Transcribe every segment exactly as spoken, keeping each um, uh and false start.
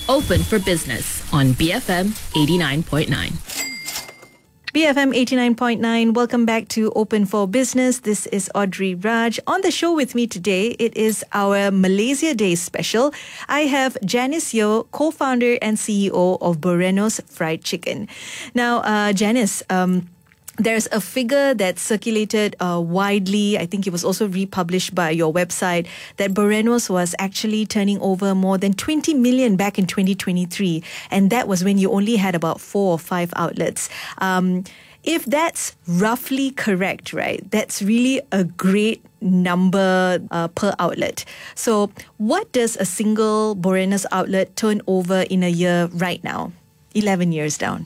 Open for Business on B F M eighty-nine point nine. B F M eighty-nine point nine, welcome back to Open for Business. This is Audrey Raj. On the show with me today, it is our Malaysia Day special. I have Janice Yeo, co-founder and C E O of Boreno's Fried Chicken. Now, uh, Janice, um, there's a figure that circulated uh, widely, I think it was also republished by your website, that Boreno's was actually turning over more than twenty million back in twenty twenty-three. And that was when you only had about four or five outlets. Um, if that's roughly correct, right, that's really a great number uh, per outlet. So what does a single Boreno's outlet turn over in a year right now, eleven years down?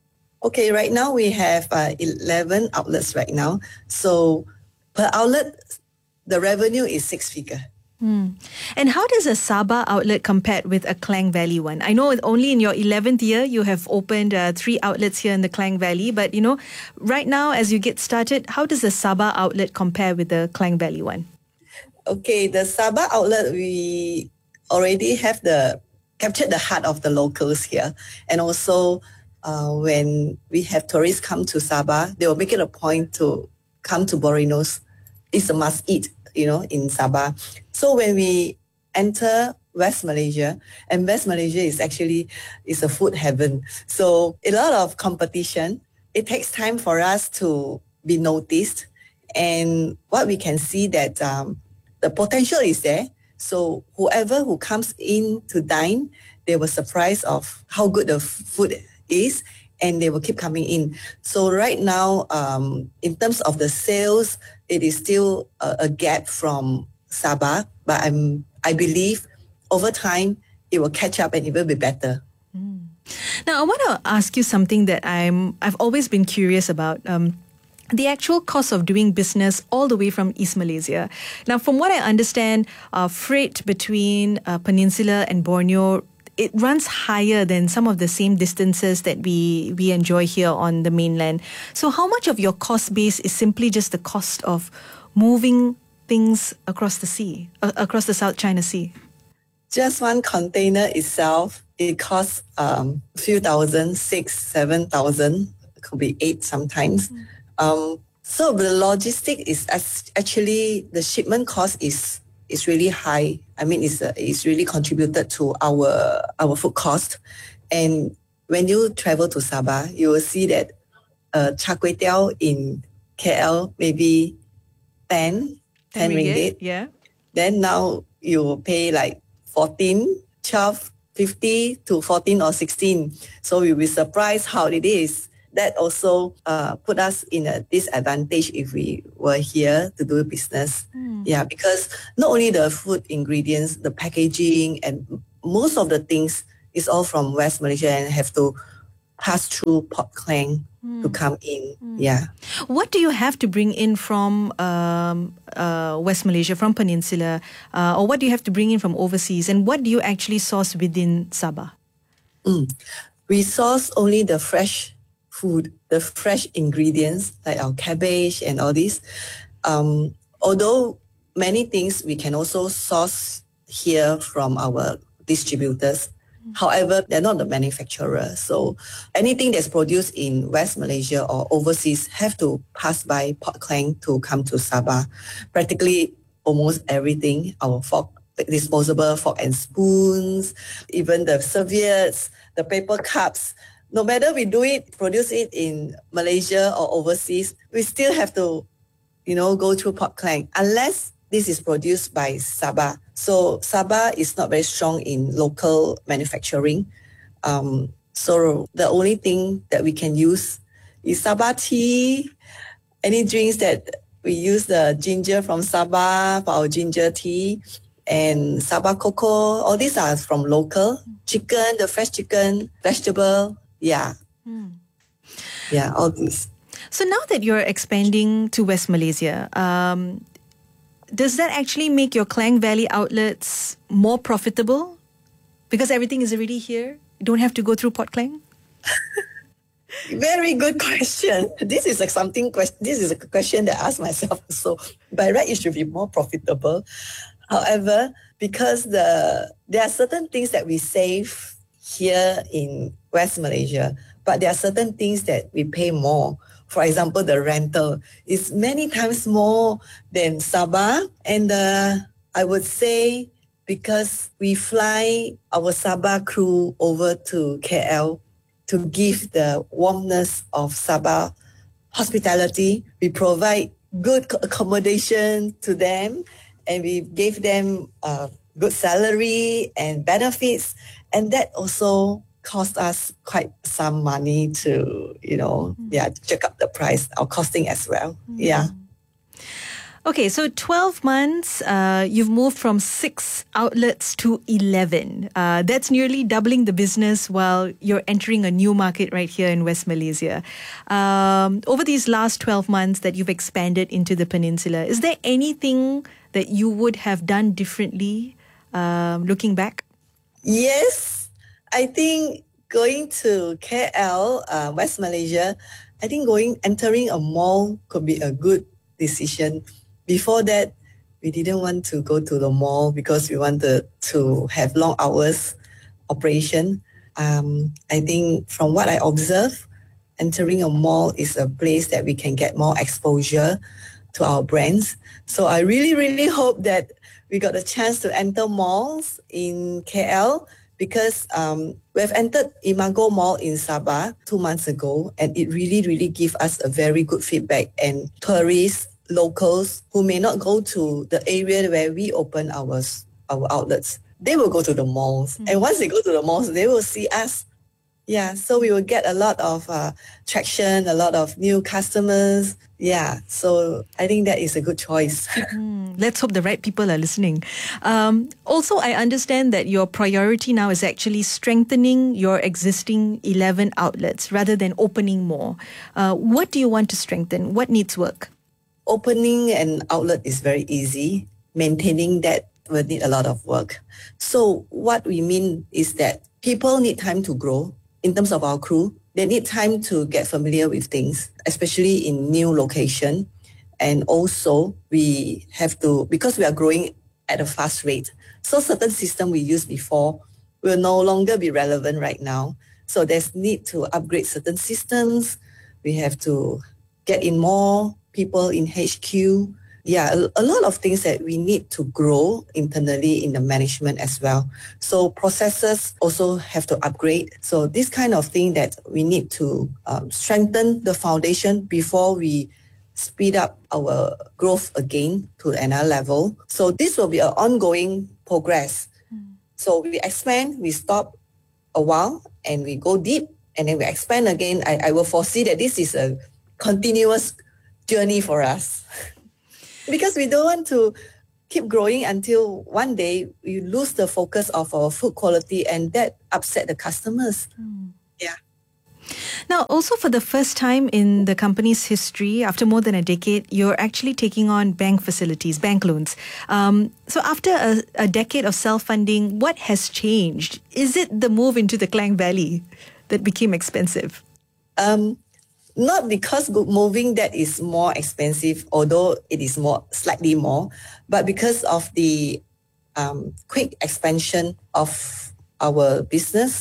Okay, right now we have uh, eleven outlets right now. So per outlet, the revenue is six figure. Hmm. And how does a Sabah outlet compare with a Klang Valley one? I know only in your eleventh year you have opened uh, three outlets here in the Klang Valley, but you know, right now as you get started, how does the Sabah outlet compare with the Klang Valley one? Okay, the Sabah outlet, we already have the captured the heart of the locals here, and also Uh, when we have tourists come to Sabah, they will make it a point to come to Boreno's. It's a must-eat, you know, in Sabah. So when we enter West Malaysia, and West Malaysia is actually is a food heaven. So a lot of competition. It takes time for us to be noticed, and what we can see that um, the potential is there. So whoever who comes in to dine, they were surprised of how good the food is, and they will keep coming in. So right now, um, in terms of the sales, it is still a, a gap from Sabah, but I'm I believe over time it will catch up and it will be better. Mm. Now I want to ask you something that I'm I've always been curious about. Um, The actual cost of doing business all the way from East Malaysia. Now, from what I understand, uh, freight between uh, Peninsula and Borneo, it runs higher than some of the same distances that we, we enjoy here on the mainland. So how much of your cost base is simply just the cost of moving things across the sea, uh, across the South China Sea? Just one container itself, it costs um, a few thousand, six, seven thousand, it could be eight sometimes. Mm. Um, so the logistic is actually, the shipment cost is is really high. I mean, it's, uh, it's really contributed to our our food cost. And when you travel to Sabah, you will see that uh, char kway teow in K L maybe ten, ten ringgit. Yeah. Then now you will pay like fourteen, twelve, fifty to fourteen or sixteen. So you'll be surprised how it is. That also uh, put us in a disadvantage if we were here to do business. Mm. Yeah, because not only the food ingredients, the packaging, and most of the things is all from West Malaysia and have to pass through Port Klang mm. to come in. Mm. Yeah. What do you have to bring in from um, uh, West Malaysia, from Peninsula, uh, or what do you have to bring in from overseas, and what do you actually source within Sabah? Mm. We source only the fresh food, the fresh ingredients like our cabbage and all this. Um, although many things we can also source here from our distributors. Mm. However, they're not the manufacturer. So anything that's produced in West Malaysia or overseas have to pass by Port Klang to come to Sabah. Practically almost everything, our fork, disposable fork and spoons, even the serviettes, the paper cups, no matter we do it, produce it in Malaysia or overseas, we still have to, you know, go through Port Klang unless this is produced by Sabah. So Sabah is not very strong in local manufacturing. Um, so the only thing that we can use is Sabah tea, any drinks that we use the ginger from Sabah for our ginger tea, and Sabah cocoa. All these are from local. Chicken, the fresh chicken, vegetable. Yeah. Hmm. Yeah, all these. So now that you're expanding to West Malaysia, um, does that actually make your Klang Valley outlets more profitable? Because everything is already here? You don't have to go through Port Klang? Very good question. This is like something, this is a question that I ask myself. So by right, it should be more profitable. However, because the there are certain things that we save here in West Malaysia, but there are certain things that we pay more. For example, the rental is many times more than Sabah. And uh, I would say because we fly our Sabah crew over to K L to give the warmness of Sabah hospitality. We provide good accommodation to them, and we gave them uh, good salary and benefits, and that also cost us quite some money to, you know, mm. yeah, check up the price, our costing as well. Mm. Yeah. Okay, so twelve months, uh, you've moved from six outlets to eleven. Uh, that's nearly doubling the business while you're entering a new market right here in West Malaysia. Um, over these last twelve months that you've expanded into the peninsula, is there anything that you would have done differently um, looking back? Yes, I think going to K L, uh, West Malaysia, I think going entering a mall could be a good decision. Before that, we didn't want to go to the mall because we wanted to have long hours operation. Um, I think from what I observe, entering a mall is a place that we can get more exposure to our brands. So I really, really hope that we got a chance to enter malls in K L because um, we've entered Imago Mall in Sabah two months ago, and it really, really gave us a very good feedback, and tourists, locals who may not go to the area where we open our, our outlets, they will go to the malls. Mm. And once they go to the malls, they will see us. Yeah, so we will get a lot of uh, traction, a lot of new customers. Yeah, so I think that is a good choice. Mm, let's hope the right people are listening. Um, also, I understand that your priority now is actually strengthening your existing eleven outlets rather than opening more. Uh, what do you want to strengthen? What needs work? Opening an outlet is very easy. Maintaining that will need a lot of work. So what we mean is that people need time to grow. In terms of our crew, they need time to get familiar with things, especially in new location. And also we have to, because we are growing at a fast rate, so certain system we used before will no longer be relevant right now. So there's need to upgrade certain systems. We have to get in more people in H Q. Yeah, a, a lot of things that we need to grow internally in the management as well. So processes also have to upgrade. So this kind of thing that we need to um, strengthen the foundation before we speed up our growth again to another level. So this will be an ongoing progress. Mm. So we expand, we stop a while, and we go deep, and then we expand again. I, I will foresee that this is a continuous journey for us. Because we don't want to keep growing until one day we lose the focus of our food quality, and that upset the customers. Mm. Yeah. Now, also for the first time in the company's history, after more than a decade, you're actually taking on bank facilities, bank loans. Um, so after a, a decade of self-funding, what has changed? Is it the move into the Klang Valley that became expensive? Um. Not because moving that is more expensive, although it is more slightly more, but because of the um, quick expansion of our business.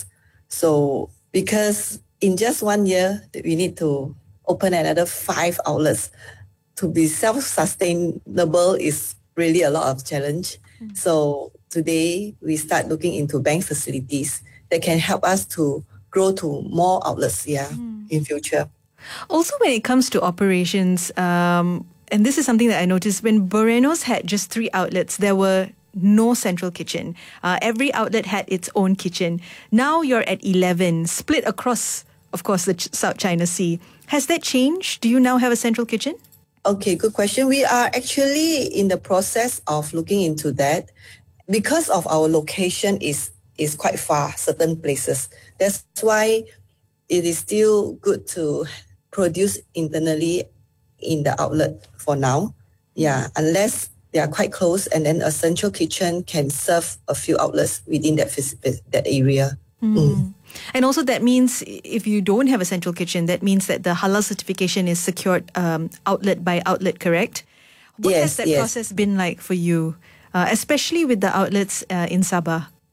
So because in just one year, we need to open another five outlets. To be self-sustainable is really a lot of challenge. Mm. So today we start looking into bank facilities that can help us to grow to more outlets, yeah, mm. in future. Also, when it comes to operations, um, and this is something that I noticed, when Borenos had just three outlets, there were no central kitchen. Uh, every outlet had its own kitchen. Now you're at eleven, split across, of course, the Ch- South China Sea. Has that changed? Do you now have a central kitchen? Okay, good question. We are actually in the process of looking into that. Because of our location is, is quite far, certain places. That's why it is still good to produce internally in the outlet for now. Yeah, unless they are quite close, and then a central kitchen can serve a few outlets within that that area. Mm. Mm. And also that means if you don't have a central kitchen, that means that the halal certification is secured um, outlet by outlet, correct? What yes, has that yes. process been like for you, uh, especially with the outlets uh, in Sabah?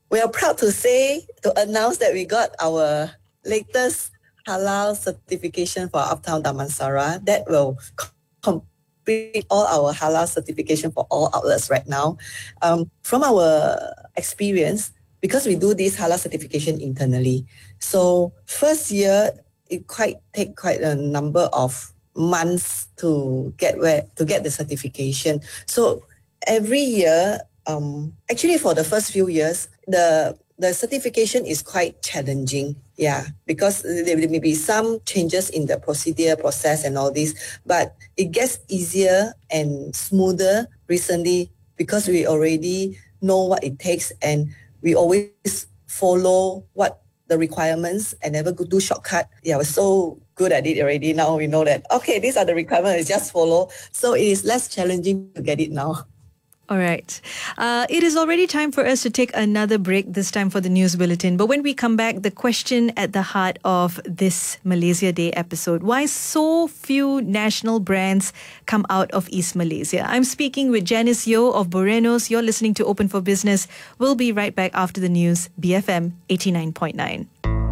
we are proud to say, to announce that we got our latest halal certification for Uptown Damansara. That will complete all our halal certification for all outlets right now. Um, from our experience, because we do this halal certification internally, so first year it quite take quite a number of months to get where to get the certification. So every year, um, actually for the first few years, the the certification is quite challenging. Yeah, because there may be some changes in the procedure, process and all this, but it gets easier and smoother recently because we already know what it takes and we always follow what the requirements and never go do shortcut. Yeah, we're so good at it already. Now we know that, okay, these are the requirements, just follow. So it is less challenging to get it now. All right. Uh, it is already time for us to take another break, this time for the news bulletin. But when we come back, the question at the heart of this Malaysia Day episode: why so few national brands come out of East Malaysia? I'm speaking with Janice Yeo of Borenos. You're listening to Open for Business. We'll be right back after the news. B F M eighty-nine point nine.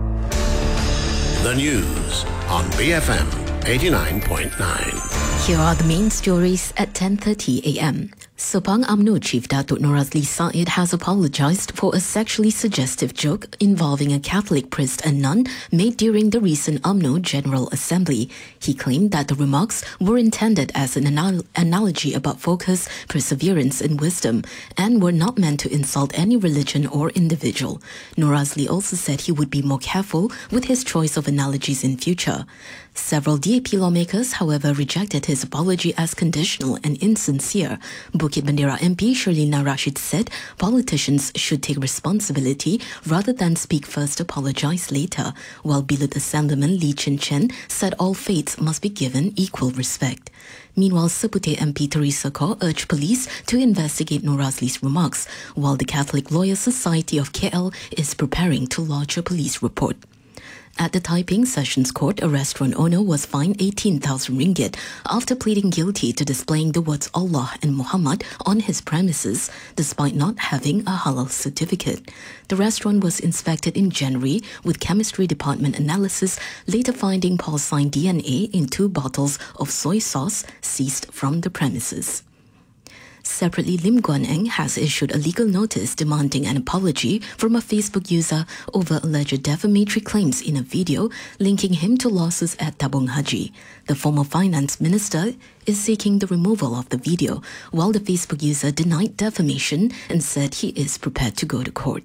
The news on B F M eighty-nine point nine. Here are the main stories at ten thirty a.m. Sepang U M N O Chief Datuk Norazli Said has apologised for a sexually suggestive joke involving a Catholic priest and nun made during the recent U M N O General Assembly. He claimed that the remarks were intended as an anal- analogy about focus, perseverance and wisdom and were not meant to insult any religion or individual. Norazli also said he would be more careful with his choice of analogies in future. Several D A P lawmakers, however, rejected his apology as conditional and insincere. Bukit Bendera M P Sherlina Rashid said politicians should take responsibility rather than speak first, apologise later, while Billit Assemblyman Lee Chin Chen said all faiths must be given equal respect. Meanwhile, Seputeh M P Teresa Kor urged police to investigate Norazli's remarks, while the Catholic Lawyer Society of K L is preparing to lodge a police report. At the Taiping Sessions Court, a restaurant owner was fined eighteen thousand ringgit after pleading guilty to displaying the words Allah and Muhammad on his premises, despite not having a halal certificate. The restaurant was inspected in January with chemistry department analysis, later finding porcine D N A in two bottles of soy sauce seized from the premises. Separately, Lim Guan Eng has issued a legal notice demanding an apology from a Facebook user over alleged defamatory claims in a video linking him to losses at Tabung Haji. The former finance minister is seeking the removal of the video, while the Facebook user denied defamation and said he is prepared to go to court.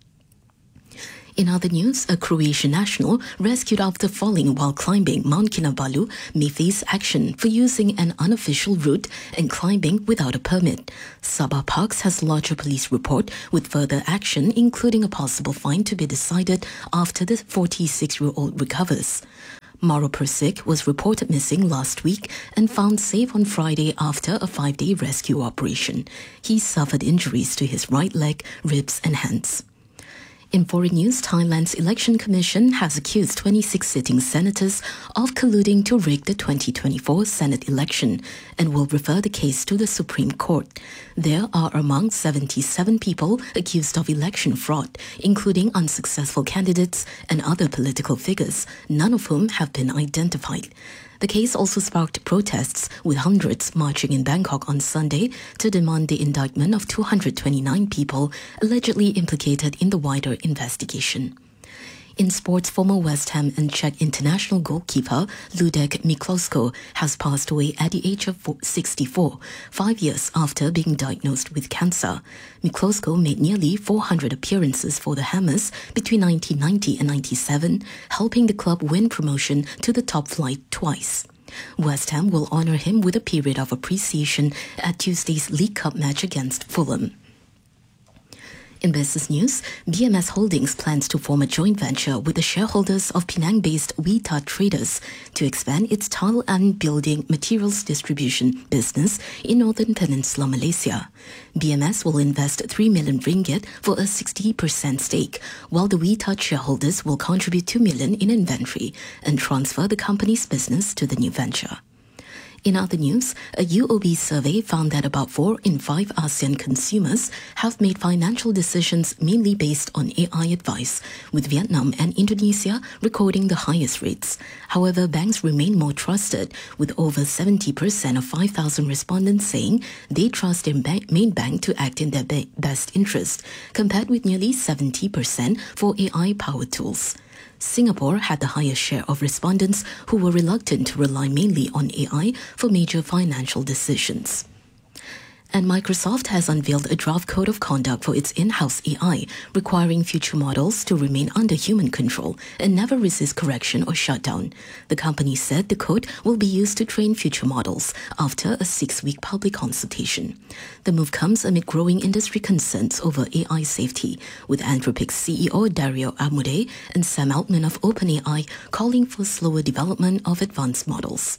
In other news, a Croatian national rescued after falling while climbing Mount Kinabalu may face action for using an unofficial route and climbing without a permit. Sabah Parks has lodged a police report with further action, including a possible fine to be decided after the forty-six-year-old recovers. Mauro Persic was reported missing last week and found safe on Friday after a five-day rescue operation. He suffered injuries to his right leg, ribs and hands. In foreign news, Thailand's Election Commission has accused twenty-six sitting senators of colluding to rig the twenty twenty-four Senate election and will refer the case to the Supreme Court. There are among seventy-seven people accused of election fraud, including unsuccessful candidates and other political figures, none of whom have been identified. The case also sparked protests, with hundreds marching in Bangkok on Sunday to demand the indictment of two hundred twenty-nine people allegedly implicated in the wider investigation. In sports, former West Ham and Czech international goalkeeper Ludek Miklosko has passed away at the age of sixty-four, five years after being diagnosed with cancer. Miklosko made nearly four hundred appearances for the Hammers between nineteen ninety and ninety-seven, helping the club win promotion to the top flight twice. West Ham will honour him with a period of appreciation at Tuesday's League Cup match against Fulham. In business news, B M S Holdings plans to form a joint venture with the shareholders of Penang-based Wita Traders to expand its tile and building materials distribution business in Northern Peninsula Malaysia. B M S will invest three million ringgit for a sixty percent stake, while the Wita shareholders will contribute two million in inventory and transfer the company's business to the new venture. In other news, a U O B survey found that about four in five ASEAN consumers have made financial decisions mainly based on A I advice, with Vietnam and Indonesia recording the highest rates. However, banks remain more trusted, with over seventy percent of five thousand respondents saying they trust their bank, main bank to act in their be- best interest, compared with nearly seventy percent for A I-powered tools. Singapore had the highest share of respondents who were reluctant to rely mainly on A I for major financial decisions. And Microsoft has unveiled a draft code of conduct for its in-house A I, requiring future models to remain under human control and never resist correction or shutdown. The company said the code will be used to train future models after a six-week public consultation. The move comes amid growing industry concerns over A I safety, with Anthropic's C E O Dario Amodei and Sam Altman of OpenAI calling for slower development of advanced models.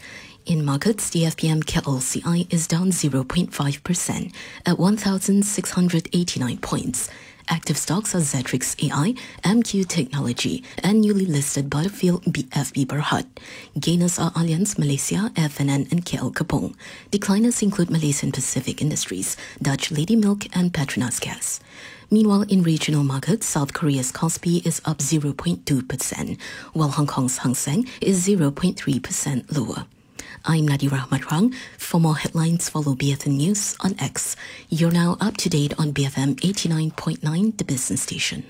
In markets, the F P M K L C I is down zero point five percent at one thousand six hundred eighty-nine points. Active stocks are Zetrix A I, M Q Technology, and newly listed Butterfield F B Berhad. Gainers are Allianz Malaysia, F N N, and K L Kapong. Decliners include Malaysian Pacific Industries, Dutch Lady Milk, and Petronas Gas. Meanwhile, in regional markets, South Korea's Kospi is up zero point two percent, while Hong Kong's Hang Seng is zero point three percent lower. I'm Nadira Matrang. For more headlines, follow B F M News on X. You're now up to date on B F M eighty-nine point nine, the business station.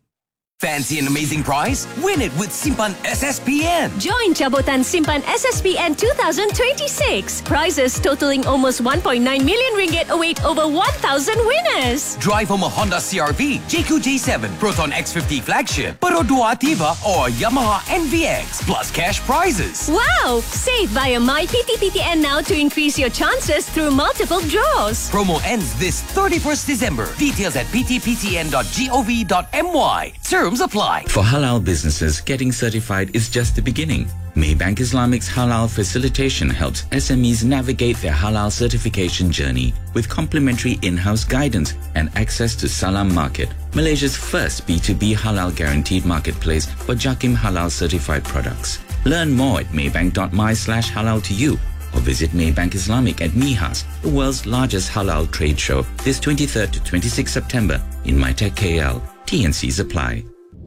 Fancy an amazing prize? Win it with Simpan S S P N. Join Jabotan Simpan S S P N twenty twenty-six. Prizes totaling almost one point nine million ringgit await over one thousand winners. Drive home a Honda C R V, J Q J seven, Proton X fifty flagship, Perodua Ativa, or Yamaha N V X, plus cash prizes. Wow! Save via My P T P T N now to increase your chances through multiple draws. Promo ends this thirty-first December. Details at p t p t n dot gov dot m y. Terms apply. For halal businesses, getting certified is just the beginning. Maybank Islamic's halal facilitation helps S M Es navigate their halal certification journey with complimentary in-house guidance and access to Salam Market, Malaysia's first B two B halal guaranteed marketplace for Jakim halal certified products. Learn more at maybank dot my slash halal to you or visit Maybank Islamic at MIHAS, the world's largest halal trade show, this twenty-third to twenty-sixth September in MyTech K L. T and Cs apply.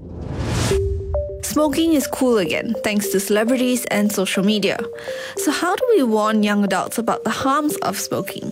Smoking is cool again, thanks to celebrities and social media. So how do we warn young adults about the harms of smoking?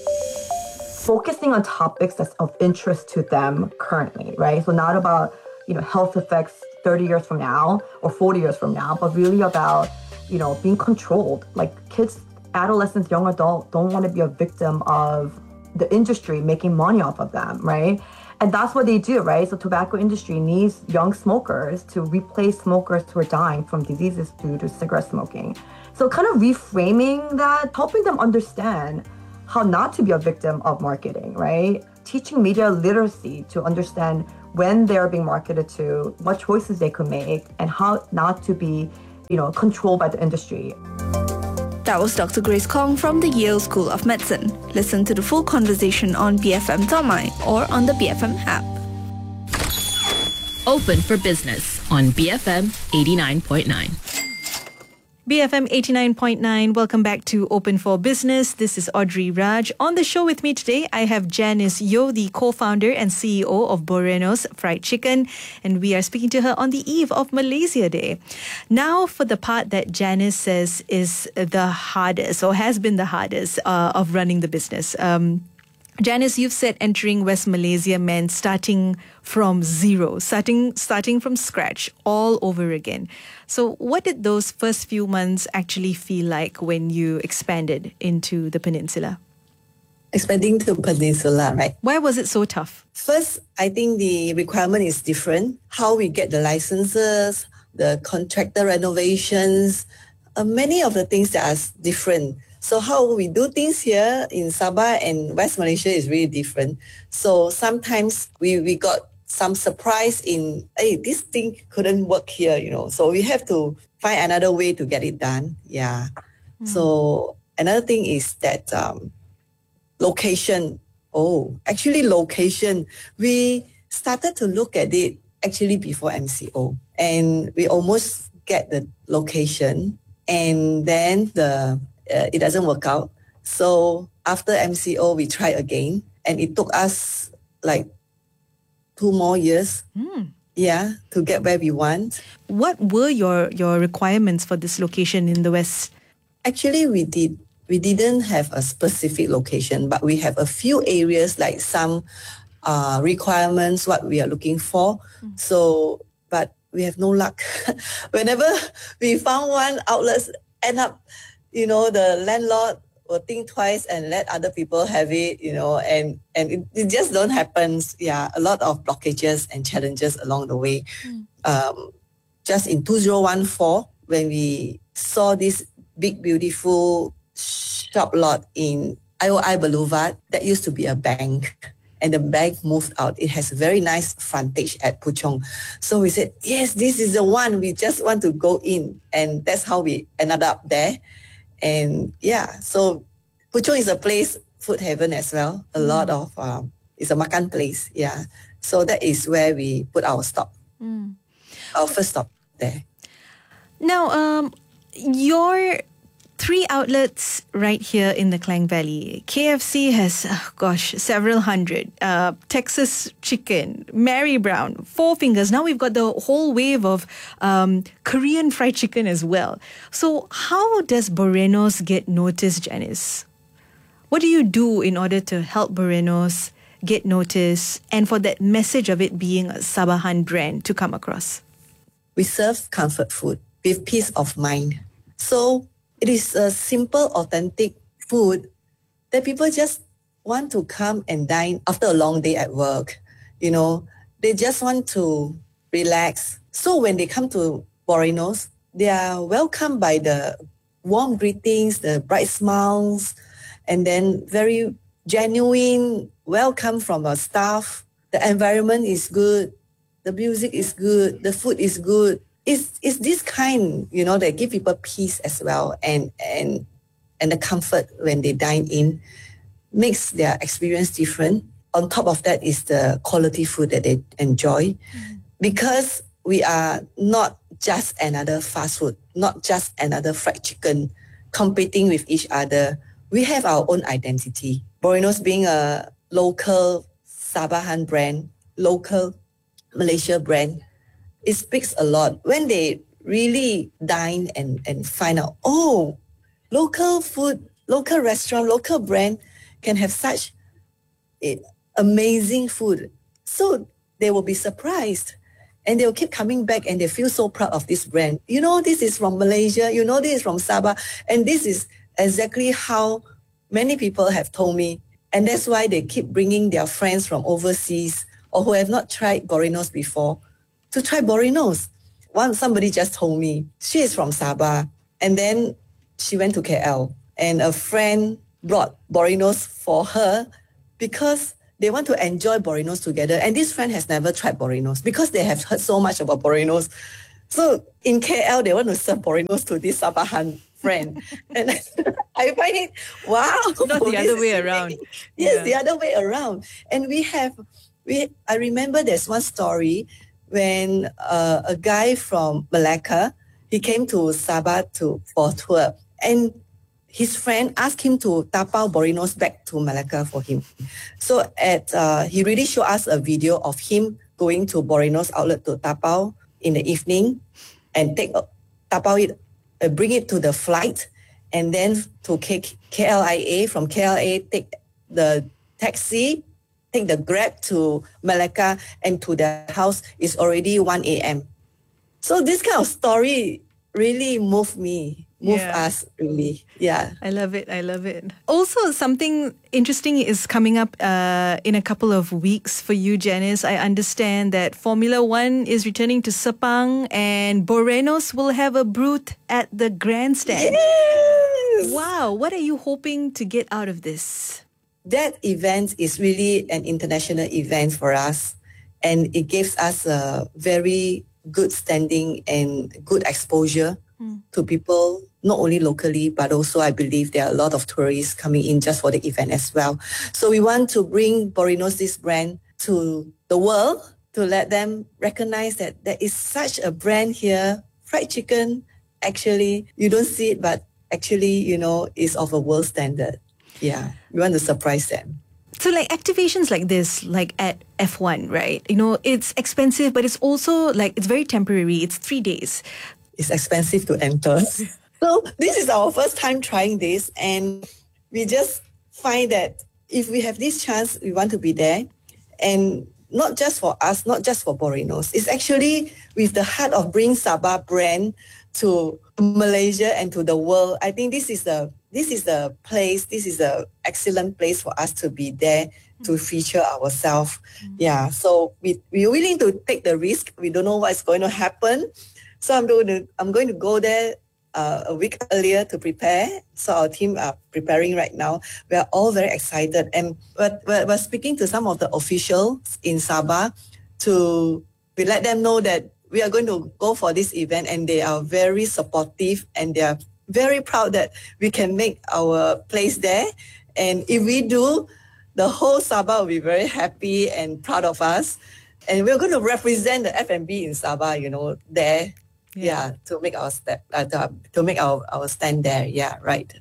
Focusing on topics that's of interest to them currently, right? So not about, you know, health effects thirty years from now or forty years from now, but really about, you know, being controlled. Like kids, adolescents, young adults don't want to be a victim of the industry making money off of them, right? And that's what they do, right? So tobacco industry needs young smokers to replace smokers who are dying from diseases due to cigarette smoking. So kind of reframing that, helping them understand how not to be a victim of marketing, right? Teaching media literacy to understand when they're being marketed to, what choices they could make, and how not to be, you know, controlled by the industry. That was Doctor Grace Kong from the Yale School of Medicine. Listen to the full conversation on b f m dot m y or on the B F M app. Open for Business on B F M eighty-nine point nine. B F M eighty-nine point nine, welcome back to Open for Business. This is Audrey Raj. On the show with me today, I have Janice Yeo, the co-founder and C E O of Boreno's Fried Chicken, and we are speaking to her on the eve of Malaysia Day. Now for the part that Janice says is the hardest, or has been the hardest, uh, of running the business. Um, Janice, you've said entering West Malaysia meant starting from zero, starting starting from scratch all over again. So what did those first few months actually feel like when you expanded into the peninsula? Expanding to peninsula, right? Why was it so tough? First, I think the requirement is different. How we get the licenses, the contractor renovations, uh, many of the things that are different. So how we do things here in Sabah and West Malaysia is really different. So sometimes we, we got some surprise in, hey, this thing couldn't work here, you know. So we have to find another way to get it done. Yeah. Mm. So another thing is that um, location. Oh, actually location. We started to look at it actually before M C O. And we almost get the location. And then the uh, it doesn't work out. So after M C O, we tried again, and it took us like two more years. Mm. Yeah, to get where we want. What were your, your requirements for this location in the West? Actually, we did. We didn't have a specific location, but we have a few areas like some uh, requirements, what we are looking for. Mm. So, but we have no luck. Whenever we found one, outlets end up, you know, the landlord will think twice and let other people have it, you know, and, and it, it just don't happen. Yeah, a lot of blockages and challenges along the way. Mm. Um, just in two thousand fourteen, when we saw this big, beautiful shop lot in I O I Boulevard, that used to be a bank. And the bank moved out. It has a very nice frontage at Puchong. So we said, yes, this is the one. We just want to go in. And that's how we ended up there. And yeah, so Puchong is a place, food heaven as well. A mm. lot of, um, it's a makan place. Yeah. So that is where we put our stop. Mm. Our first stop there. Now, um, your three outlets right here in the Klang Valley. K F C has, oh gosh, several hundred. Uh, Texas Chicken, Mary Brown, Four Fingers. Now we've got the whole wave of um, Korean fried chicken as well. So how does Borenos get noticed, Janice? What do you do in order to help Borenos get noticed and for that message of it being a Sabahan brand to come across? We serve comfort food with peace of mind. So it is a simple, authentic food that people just want to come and dine after a long day at work. You know, they just want to relax. So when they come to Borenos, they are welcomed by the warm greetings, the bright smiles, and then very genuine welcome from our staff. The environment is good. The music is good. The food is good. It's, it's this kind, you know, that give people peace as well, and and and the comfort when they dine in makes their experience different. On top of that is the quality food that they enjoy. Mm. Because we are not just another fast food, not just another fried chicken competing with each other. We have our own identity. Borenos being a local Sabahan brand, local Malaysia brand, it speaks a lot. When they really dine and, and find out, oh, local food, local restaurant, local brand can have such eh, amazing food. So they will be surprised and they'll keep coming back and they feel so proud of this brand. You know, this is from Malaysia. You know, this is from Sabah. And this is exactly how many people have told me. And that's why they keep bringing their friends from overseas or who have not tried Borenos before to try Borenos. One, somebody just told me, she is from Sabah, and then she went to K L, and a friend brought Borenos for her because they want to enjoy Borenos together. And this friend has never tried Borenos because they have heard so much about Borenos. So in K L, they want to serve Borenos to this Sabahan friend. And I find it, wow. Not the other way around. Yes, yeah. the other way around. And we have, we. I remember there's one story when uh, a guy from Malacca, he came to Sabah to, for a tour. And his friend asked him to tapao Borenos back to Malacca for him. So at uh, he really showed us a video of him going to Borenos outlet to tapao in the evening and take tapao it, uh, bring it to the flight, and then to K- KLIA, from K L A take the taxi, take the Grab to Malacca, and to the house is already one a.m. So this kind of story really moved me, moved Yeah. us really. Yeah. I love it. I love it. Also, something interesting is coming up uh, in a couple of weeks for you, Janice. I understand that Formula One is returning to Sepang and Borenos will have a booth at the grandstand. Yes! Wow. What are you hoping to get out of this? That event is really an international event for us, and it gives us a very good standing and good exposure mm. to people, not only locally, but also I believe there are a lot of tourists coming in just for the event as well. So we want to bring Borenos, this brand, to the world to let them recognize that there is such a brand here. Fried chicken, actually, you don't see it, but actually, you know, is of a world standard. Yeah, we want to surprise them. So like activations like this, like at F one, right? You know, it's expensive, but it's also like, it's very temporary. It's three days. It's expensive to enter. So this is our first time trying this, and we just find that if we have this chance, we want to be there. And not just for us, not just for Borinos. It's actually with the heart of bringing Sabah brand to Malaysia and to the world. I think this is the this is the place, this is an excellent place for us to be there to feature ourselves. Mm-hmm. Yeah, so we, we're willing to take the risk. We don't know what's going to happen. So I'm going to, I'm going to go there uh, a week earlier to prepare. So our team are preparing right now. We are all very excited. And we're, we're, we're speaking to some of the officials in Sabah to we let them know that we are going to go for this event, and they are very supportive, and they are very proud that we can make our place there. And if we do, the whole Sabah will be very happy and proud of us. And we're going to represent the F and B in Sabah, you know, there. Yeah, yeah to make our step, uh, to, to make our, our stand there. Yeah, right.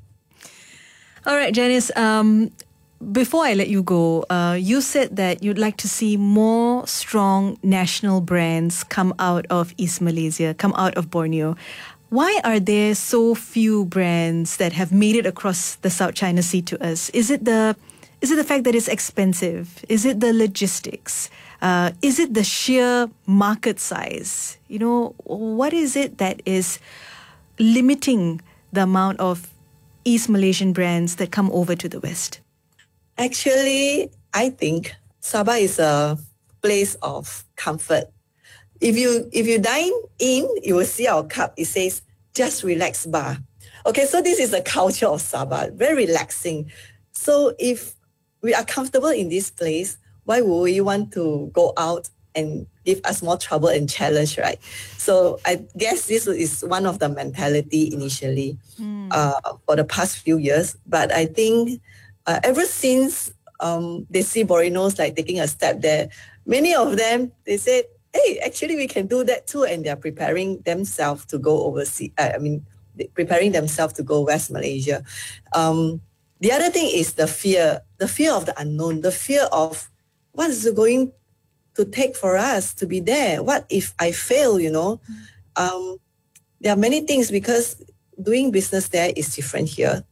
All right, Janice. Um, before I let you go, uh, you said that you'd like to see more strong national brands come out of East Malaysia, come out of Borneo. Why are there so few brands that have made it across the South China Sea to us? Is it the is it the fact that it's expensive? Is it the logistics? Uh, is it the sheer market size? You know, what is it that is limiting the amount of East Malaysian brands that come over to the West? Actually, I think Sabah is a place of comfort. If you if you dine in, you will see our cup. It says, just relax bar. Okay, so this is the culture of Sabah, very relaxing. So if we are comfortable in this place, why would we want to go out and give us more trouble and challenge, right? So I guess this is one of the mentality initially mm. uh, for the past few years. But I think uh, ever since um, they see Borinos like taking a step there, many of them, they said, hey, actually we can do that too. And they're preparing themselves to go overseas. Uh, I mean, preparing themselves to go West Malaysia. Um, the other thing is the fear, the fear of the unknown, the fear of what is it going to take for us to be there? What if I fail, you know? Um, there are many things because doing business there is different here.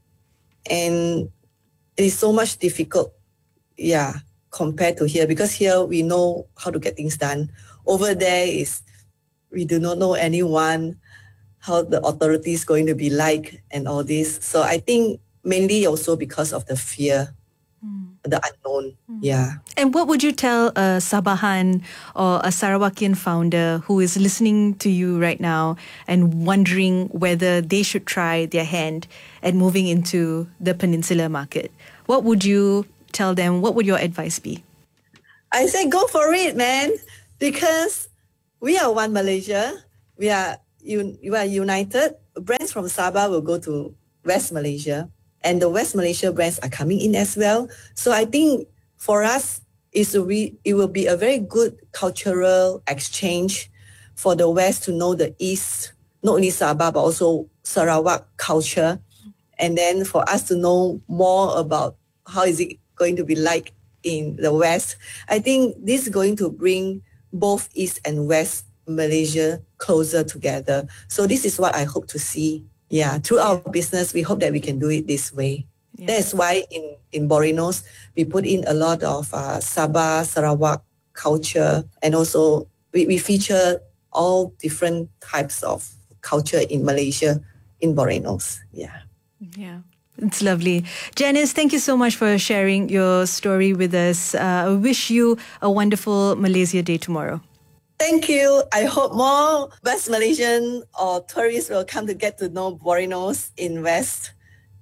And it is so much difficult, yeah, compared to here. Because here we know how to get things done. Over there is, we do not know anyone, how the authority is going to be like and all this. So I think mainly also because of the fear, mm. the unknown. Mm. Yeah. And what would you tell a Sabahan or a Sarawakian founder who is listening to you right now and wondering whether they should try their hand at moving into the Peninsular market? What would you tell them? What would your advice be? I say go for it, man. Because we are one Malaysia, we are un- we are united. Brands from Sabah will go to West Malaysia, and the West Malaysia brands are coming in as well. So I think for us, it's a re- it will be a very good cultural exchange for the West to know the East, not only Sabah, but also Sarawak culture. And then for us to know more about how is it going to be like in the West. I think this is going to bring both East and West Malaysia closer together. So this is what I hope to see. Yeah, through our business, we hope that we can do it this way. Yeah. That's why in, in Borinos, we put in a lot of uh, Sabah, Sarawak culture, and also we, we feature all different types of culture in Malaysia, in Borinos. Yeah. Yeah. It's lovely. Janice, thank you so much for sharing your story with us. Uh, I wish you a wonderful Malaysia Day tomorrow. Thank you. I hope more West Malaysian or tourists will come to get to know Borinos in West.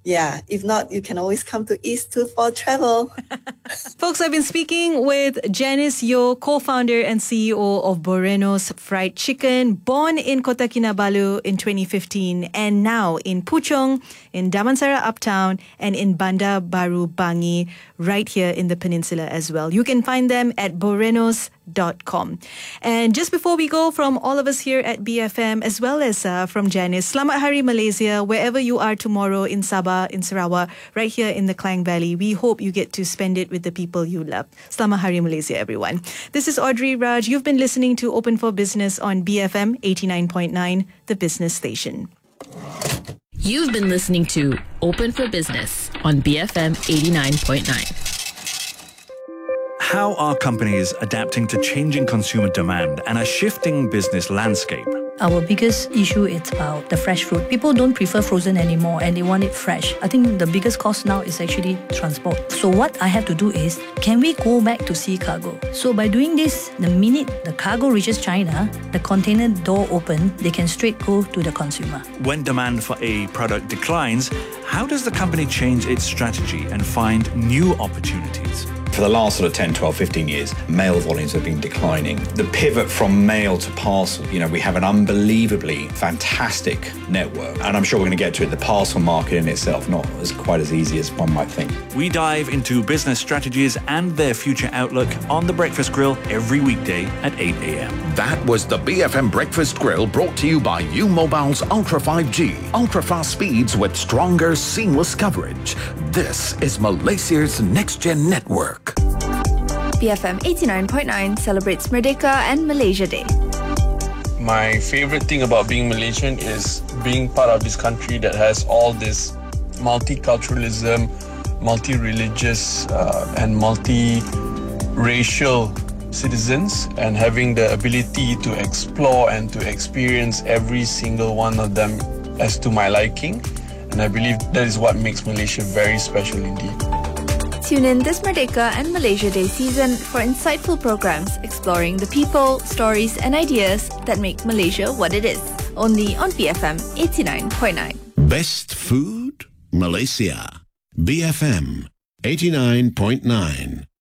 Yeah, if not, you can always come to East to for travel. Folks, I've been speaking with Janice Yeo, co-founder and C E O of Boreno's Fried Chicken, born in Kota Kinabalu in twenty fifteen and now in Puchong, in Damansara Uptown and in Bandar Baru Bangi, right here in the peninsula as well. You can find them at borenos dot com. And just before we go, from all of us here at B F M, as well as uh, from Janice, Selamat Hari Malaysia, wherever you are tomorrow in Sabah, in Sarawak, right here in the Klang Valley. We hope you get to spend it with the people you love. Selamat Hari Malaysia, everyone. This is Audrey Raj. You've been listening to Open for Business on B F M eighty-nine point nine, the business station. You've been listening to Open for Business on B F M eighty-nine point nine. How are companies adapting to changing consumer demand and a shifting business landscape? Our biggest issue is about the fresh fruit. People don't prefer frozen anymore and they want it fresh. I think the biggest cost now is actually transport. So what I have to do is, can we go back to sea cargo? So by doing this, the minute the cargo reaches China, the container door open, they can straight go to the consumer. When demand for a product declines, how does the company change its strategy and find new opportunities? For the last sort of ten, twelve, fifteen years, mail volumes have been declining. The pivot from mail to parcel, you know, we have an unbelievably fantastic network. And I'm sure we're going to get to it. The parcel market in itself, not as quite as easy as one might think. We dive into business strategies and their future outlook on The Breakfast Grill every weekday at eight a.m. That was the B F M Breakfast Grill, brought to you by U Mobile's Ultra five G. Ultra-fast speeds with stronger, seamless coverage. This is Malaysia's next-gen network. B F M eighty-nine point nine celebrates Merdeka and Malaysia Day. My favorite thing about being Malaysian is being part of this country that has all this multiculturalism, multi-religious uh, and multi-racial citizens, and having the ability to explore and to experience every single one of them as to my liking. And I believe that is what makes Malaysia very special indeed. Tune in this Merdeka and Malaysia Day season for insightful programs exploring the people, stories and ideas that make Malaysia what it is. Only on B F M eighty-nine point nine. Best food? Malaysia. B F M eighty-nine point nine.